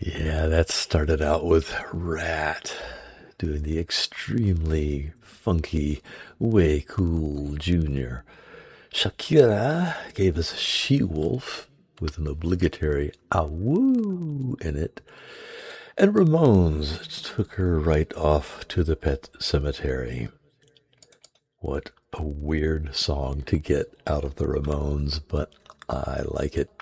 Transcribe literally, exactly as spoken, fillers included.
Yeah, that started out with Rat doing the extremely funky Way Cool Junior Shakira gave us She Wolf with an obligatory ah woo in it. And Ramones took her right off to the Pet Cemetery. What a weird song to get out of the Ramones, but I like it.